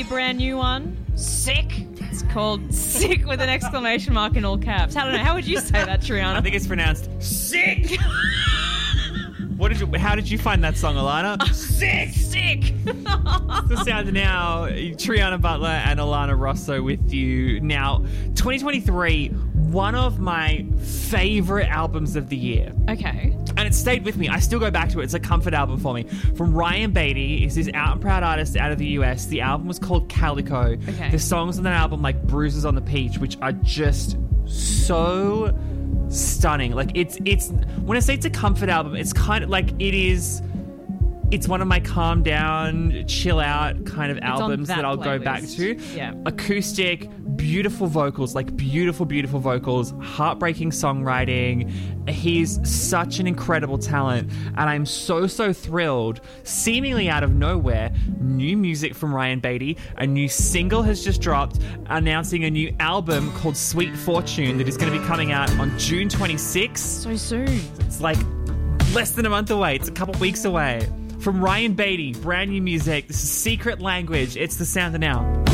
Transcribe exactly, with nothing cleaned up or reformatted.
Beatty brand new one, Sick. It's called Sick with an exclamation mark in all caps. I don't know. How would you say that, Triana? I think it's pronounced sick. What did you? How did you find that song, Alana? Sick, sick. The sound now, Triana Butler and Alana Rosso with you. Now, twenty twenty-three, one of my favorite albums of the year. Okay. And it stayed with me. I still go back to it. It's a comfort album for me. From Ryan Beatty. He's this out and proud artist out of the U S. The album was called Calico. Okay. The songs on that album, like Bruises on the Peach, which are just so stunning. Like, it's it's when I say it's a comfort album, it's kind of like it is it's one of my calm down, chill out kind of albums that, that I'll playlist. go back to. Yeah. Acoustic, beautiful vocals, like beautiful, beautiful vocals, heartbreaking songwriting. He's such an incredible talent, and I'm so, so thrilled. Seemingly out of nowhere, new music from Ryan Beatty. A new single has just dropped, announcing a new album called Sweet Fortune that is going to be coming out on June twenty-sixth. So soon. It's like less than a month away. It's a couple weeks away. From Ryan Beatty, brand new music. This is Secret Language. It's the sound of now.